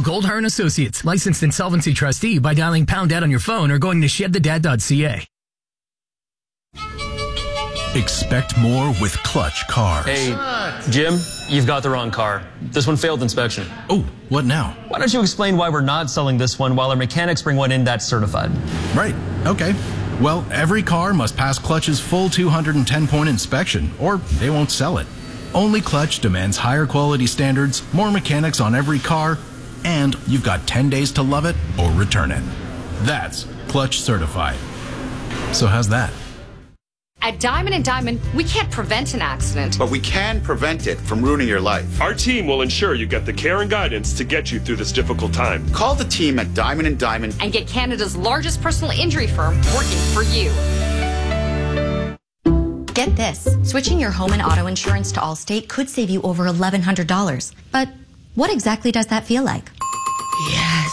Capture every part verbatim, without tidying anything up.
Goldhar and Associates, licensed insolvency trustee, by dialing pound dad on your phone or going to shed the dad dot c a. Expect more with Clutch Cars. Hey, Jim, you've got the wrong car. This one failed inspection. Oh, what now? Why don't you explain why we're not selling this one while our mechanics bring one in that's certified? Right, okay. Well, every car must pass Clutch's full two hundred ten point inspection, or they won't sell it. Only Clutch demands higher quality standards, more mechanics on every car, and you've got ten days to love it or return it. That's Clutch certified. So how's that? At Diamond and Diamond, we can't prevent an accident, but we can prevent it from ruining your life. Our team will ensure you get the care and guidance to get you through this difficult time. Call the team at Diamond and Diamond and get Canada's largest personal injury firm working for you. Get this. Switching your home and auto insurance to Allstate could save you over eleven hundred dollars. But what exactly does that feel like? Yes.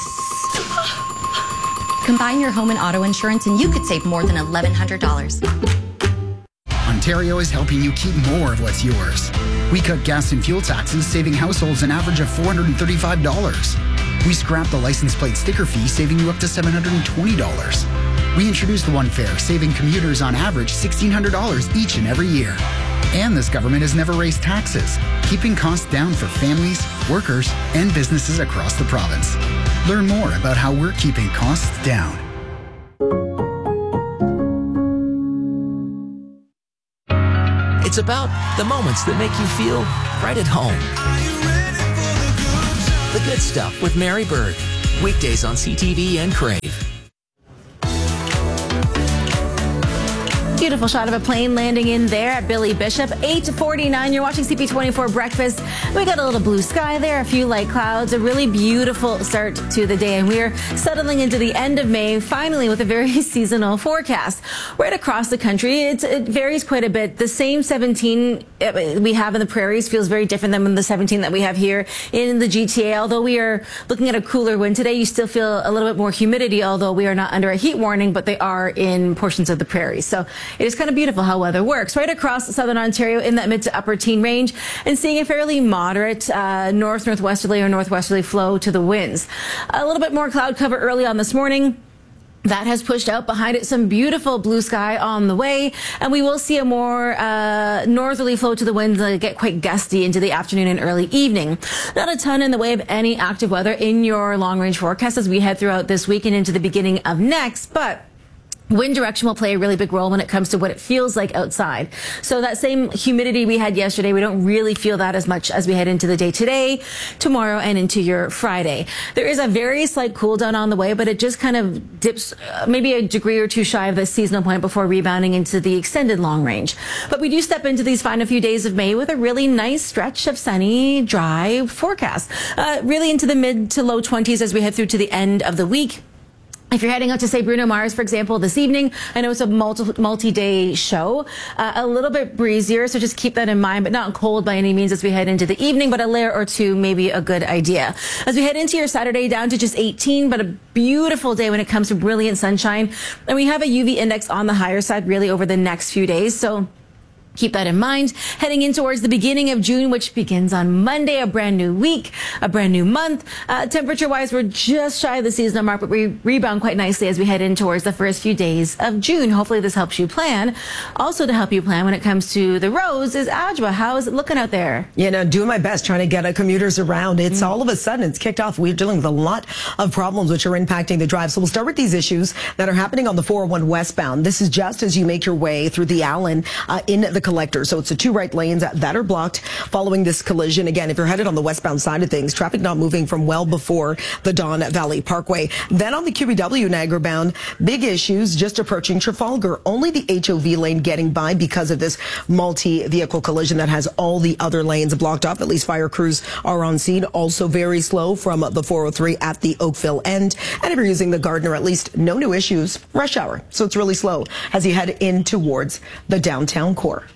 Combine your home and auto insurance and you could save more than eleven hundred dollars. Ontario is helping you keep more of what's yours. We cut gas and fuel taxes, saving households an average of four hundred thirty-five dollars. We scrapped the license plate sticker fee, saving you up to seven hundred twenty dollars. We introduced the One Fare, saving commuters on average sixteen hundred dollars each and every year. And this government has never raised taxes, keeping costs down for families, workers, and businesses across the province. Learn more about how we're keeping costs down. It's about the moments that make you feel right at home. The Good Stuff with Mary Berg. Weekdays on C T V and Crave. Beautiful shot of a plane landing in there at Billy Bishop. eight forty-nine, you're watching C P twenty-four Breakfast. We got a little blue sky there, a few light clouds, a really beautiful start to the day. And we're settling into the end of May, finally, with a very seasonal forecast. Right across the country, it's, it varies quite a bit. The same seventeen we have in the prairies feels very different than the seventeen that we have here in the G T A. Although we are looking at a cooler wind today, you still feel a little bit more humidity, although we are not under a heat warning, but they are in portions of the prairies. So it is kind of beautiful how weather works. Right across southern Ontario in that mid to upper teen range, and seeing a fairly moderate uh, north, northwesterly or northwesterly flow to the winds. A little bit more cloud cover early on this morning. That has pushed out behind it some beautiful blue sky on the way, and we will see a more uh, northerly flow to the winds that get quite gusty into the afternoon and early evening. Not a ton in the way of any active weather in your long-range forecast as we head throughout this week and into the beginning of next, but wind direction will play a really big role when it comes to what it feels like outside. So that same humidity we had yesterday, we don't really feel that as much as we head into the day today, tomorrow, and into your Friday. There is a very slight cool down on the way, but it just kind of dips uh, maybe a degree or two shy of the seasonal point before rebounding into the extended long range. But we do step into these final few days of May with a really nice stretch of sunny, dry forecast. Uh, really into the mid to low twenties as we head through to the end of the week. If you're heading out to, say, Bruno Mars, for example, this evening, I know it's a multi, multi-day show, uh, a little bit breezier, so just keep that in mind, but not cold by any means as we head into the evening, but a layer or two may be a good idea. As we head into your Saturday, down to just eighteen, but a beautiful day when it comes to brilliant sunshine. And we have a U V index on the higher side really over the next few days, so keep that in mind. Heading in towards the beginning of June, which begins on Monday, a brand new week, a brand new month. Uh, temperature-wise, we're just shy of the seasonal mark, but we rebound quite nicely as we head in towards the first few days of June. Hopefully this helps you plan. Also to help you plan when it comes to the roads is Adjoa. How is it looking out there? You know, doing my best trying to get uh, commuters around. It's mm. all of a sudden, it's kicked off. We're dealing with a lot of problems which are impacting the drive. So we'll start with these issues that are happening on the four oh one westbound. This is just as you make your way through the Allen uh, in the collector. So it's the two right lanes that are blocked following this collision. Again, if you're headed on the westbound side of things, traffic not moving from well before the Don Valley Parkway. Then on the Q B W Niagara bound, big issues just approaching Trafalgar. Only the H O V lane getting by because of this multi-vehicle collision that has all the other lanes blocked off. At least fire crews are on scene. Also very slow from the four oh three at the Oakville end. And if you're using the Gardner, at least no new issues. Rush hour. So it's really slow as you head in towards the downtown core.